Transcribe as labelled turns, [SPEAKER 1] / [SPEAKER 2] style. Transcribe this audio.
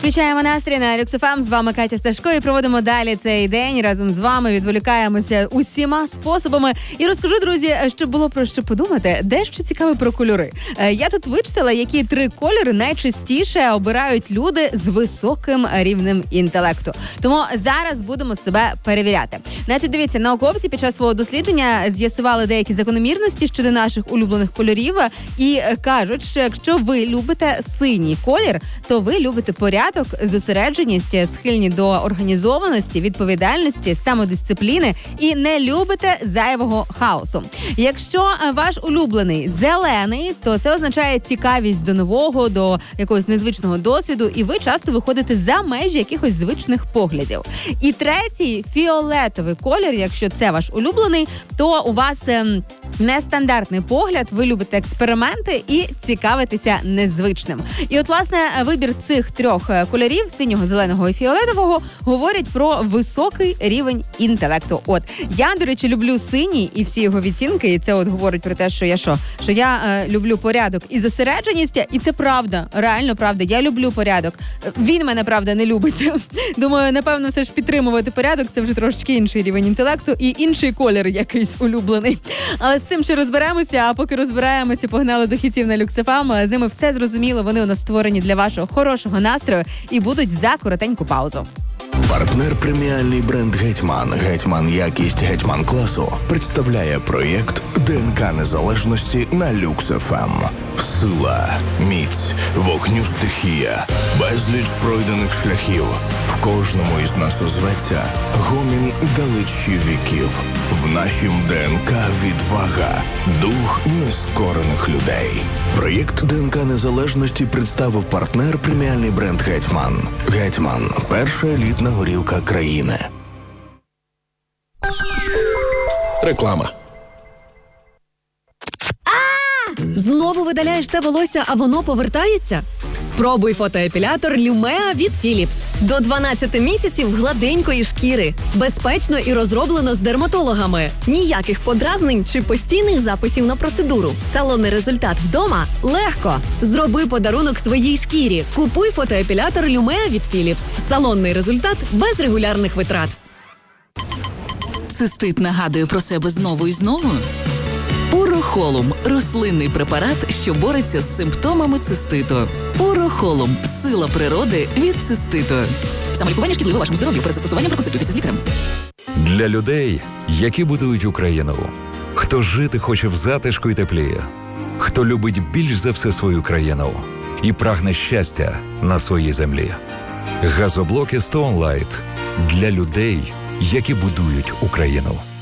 [SPEAKER 1] Підвищаємо настрій на Люкс ФМ. З вами Катя Сташко і проводимо далі цей день разом з вами. Відволікаємося усіма способами. І розкажу, друзі, щоб було про що подумати, дещо цікаве про кольори. Я тут вичитала, які 3 кольори найчастіше обирають люди з високим рівнем інтелекту. Тому зараз будемо себе перевіряти. Значить, дивіться, науковці під час свого дослідження з'ясували деякі закономірності щодо наших улюблених кольорів і кажуть, що якщо ви любите синій колір, то ви любите порядок, зосередженість, схильні до організованості, відповідальності, самодисципліни і не любите зайвого хаосу. Якщо ваш улюблений зелений, то це означає цікавість до нового, до якогось незвичного досвіду, і ви часто виходите за межі якихось звичних поглядів. І третій – фіолетовий колір. Якщо це ваш улюблений, то у вас нестандартний погляд, ви любите експерименти і цікавитеся незвичним. І от, власне, вибір цих 3 кольорів, синього, зеленого і фіолетового, говорять про високий рівень інтелекту. От, я, до речі, люблю синій і всі його відтінки, і це от говорить про те, що я люблю порядок і зосередженість, і це правда, реально правда, я люблю порядок. Він мене, правда, не любить. Думаю, напевно, все ж підтримувати порядок, це вже трошечки інший рівень інтелекту і інший колір якийсь улюблений. Але з цим ще розберемося, а поки розбираємося, погнали до хітів на Люкс ФМ. З ними все зрозуміло, вони у нас створені для вашого хорошого настрою і будуть за коротеньку паузу.
[SPEAKER 2] Партнер преміальний бренд «Гетьман». «Гетьман» якість «Гетьман» класу представляє проєкт ДНК незалежності на Люкс ФМ. Сила, міць, вогню стихія, безліч пройдених шляхів. В кожному із нас озветься гомін далечі віків. В нашім ДНК відвага, дух нескорених людей. Проєкт ДНК незалежності представив партнер преміальний бренд «Гетьман». «Гетьман» – перша елітна горілка країни.
[SPEAKER 3] Реклама.
[SPEAKER 4] Знову видаляєш те волосся, а воно повертається? Спробуй фотоепілятор Lumea від Philips. До 12 місяців гладенької шкіри. Безпечно і розроблено з дерматологами. Ніяких подразнень чи постійних записів на процедуру. Салонний результат вдома – легко. Зроби подарунок своїй шкірі. Купуй фотоепілятор Lumea від Philips. Салонний результат без регулярних витрат.
[SPEAKER 5] Цистит нагадує про себе знову і знову? Урохолум – рослинний препарат, що бореться з симптомами циститу. Урохолум – сила природи від циститу. Самолікування шкідливе вашому здоров'ю. Перед застосуванням проконсультуйтеся з лікарем.
[SPEAKER 6] Для людей, які будують Україну. Хто жити хоче в затишку і теплі. Хто любить більш за все свою країну. І прагне щастя на своїй землі. Газоблоки Stone Light. Для людей, які будують Україну.